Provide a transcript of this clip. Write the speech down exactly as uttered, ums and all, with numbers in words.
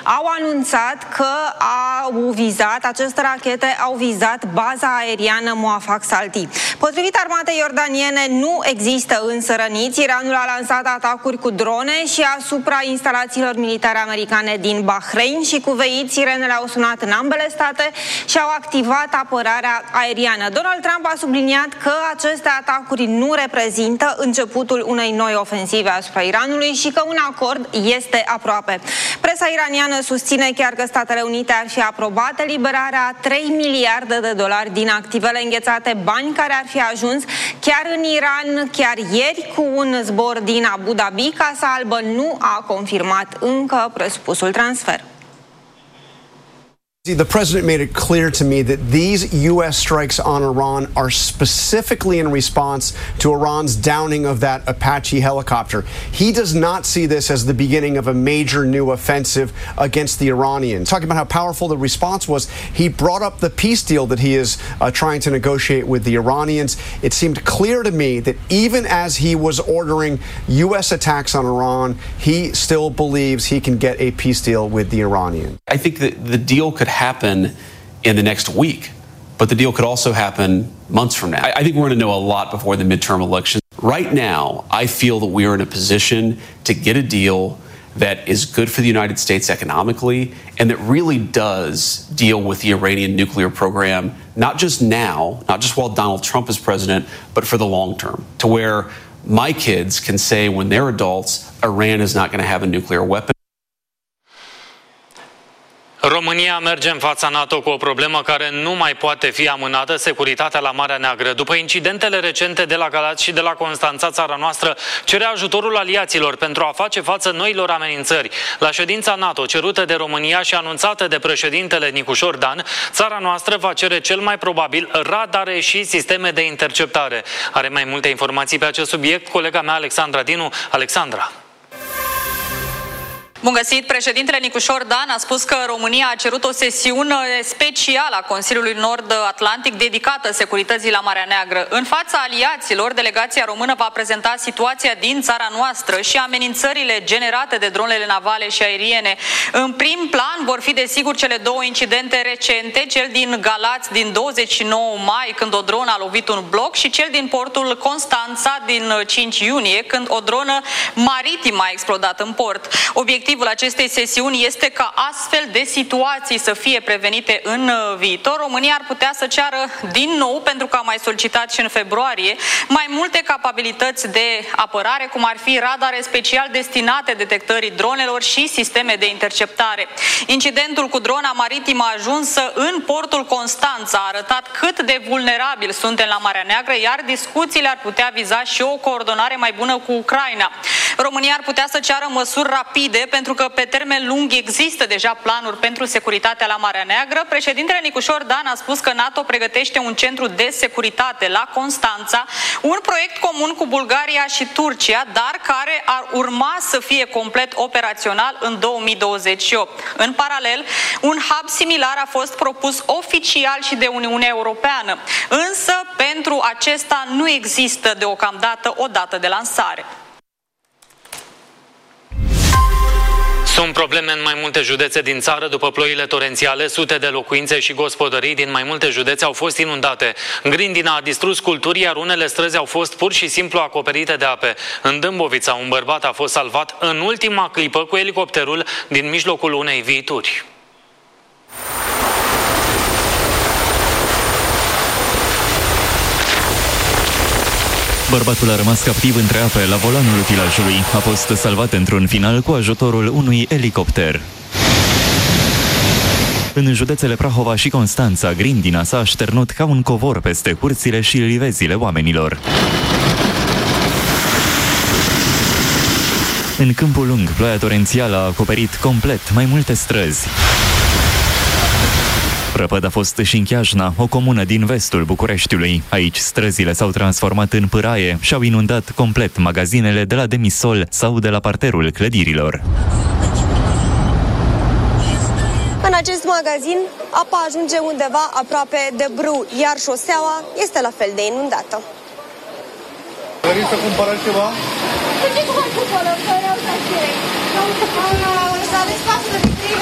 au anunțat că au vizat, aceste rachete au vizat baza aeriană Moafaq Salti. Potrivit armatei iordaniene, nu există însă răniți. Iranul a lansat atacuri cu drone și asupra instalațiilor militare americane din Bahrain și Kuveit. Sirenele au sunat în ambele state și au activat apărarea aeriană. Donald Trump a subliniat că aceste atacuri nu reprezintă începutul unei noi ofensive asupra Iranului și că un acord este aproape. Presa iraniană susține chiar că Statele Unite ar fi aprobat eliberarea a trei miliarde de dolari din activele înghețate, bani care ar fi ajuns chiar în Iran chiar ieri cu un zbor din Abu Dhabi. Casa Albă nu a confirmat încă presupusul transfer. The president made it clear to me that these U S strikes on Iran are specifically in response to Iran's downing of that Apache helicopter. He does not see this as the beginning of a major new offensive against the Iranians. Talking about how powerful the response was, he brought up the peace deal that he is uh, trying to negotiate with the Iranians. It seemed clear to me that even as he was ordering U S attacks on Iran, he still believes he can get a peace deal with the Iranians. I think that the deal could happen in the next week, but the deal could also happen months from now. I, I think we're going to know a lot before the midterm elections. Right now, I feel that we are in a position to get a deal that is good for the United States economically and that really does deal with the Iranian nuclear program, not just now, not just while Donald Trump is president, but for the long term, to where my kids can say when they're adults, Iran is not going to have a nuclear weapon. România merge în fața NATO cu o problemă care nu mai poate fi amânată, securitatea la Marea Neagră. După incidentele recente de la Galați și de la Constanța, țara noastră cere ajutorul aliaților pentru a face față noilor amenințări. La ședința NATO cerută de România și anunțată de președintele Nicușor Dan, țara noastră va cere cel mai probabil radare și sisteme de interceptare. Are mai multe informații pe acest subiect colega mea Alexandra Dinu. Alexandra. Bun găsit! Președintele Nicușor Dan a spus că România a cerut o sesiune specială a Consiliului Nord-Atlantic dedicată securității la Marea Neagră. În fața aliaților, delegația română va prezenta situația din țara noastră și amenințările generate de dronele navale și aeriene. În prim plan vor fi desigur cele două incidente recente, cel din Galați din douăzeci și nouă mai, când o dronă a lovit un bloc, și cel din portul Constanța din cinci iunie, când o dronă maritimă a explodat în port. Obiectivul acestei sesiuni este ca astfel de situații să fie prevenite în viitor. România ar putea să ceară din nou, pentru că a mai solicitat și în februarie, mai multe capabilități de apărare, cum ar fi radare special destinate detectării dronelor și sisteme de interceptare. Incidentul cu drona maritimă ajunsă în portul Constanța a arătat cât de vulnerabil suntem la Marea Neagră, iar discuțiile ar putea viza și o coordonare mai bună cu Ucraina. România ar putea să ceară măsuri rapide, pentru că pe termen lung există deja planuri pentru securitatea la Marea Neagră. Președintele Nicușor Dan a spus că NATO pregătește un centru de securitate la Constanța, un proiect comun cu Bulgaria și Turcia, dar care ar urma să fie complet operațional în două mii douăzeci și opt. În paralel, un hub similar a fost propus oficial și de Uniunea Europeană, însă pentru acesta nu există deocamdată o dată de lansare. Sunt probleme în mai multe județe din țară după ploile torențiale. Sute de locuințe și gospodării din mai multe județe au fost inundate. Grindina a distrus culturi, iar unele străzi au fost pur și simplu acoperite de ape. În Dâmbovița, un bărbat a fost salvat în ultima clipă cu elicopterul din mijlocul unei viituri. Bărbatul a rămas captiv între ape la volanul utilajului. A fost salvat într-un final cu ajutorul unui elicopter. În județele Prahova și Constanța, grindina s-a așternut ca un covor peste curțile și livezile oamenilor. În Câmpul Lung, ploaia torențială a acoperit complet mai multe străzi. Prăpăd a fost și în Chiajna, o comună din vestul Bucureștiului. Aici străzile s-au transformat în pâraie și au inundat complet magazinele de la demisol sau de la parterul clădirilor. În acest magazin, apa ajunge undeva aproape de brâu, iar șoseaua este la fel de inundată. Vrei să cumpărați ceva? Ce cumpărăm? Că vreau să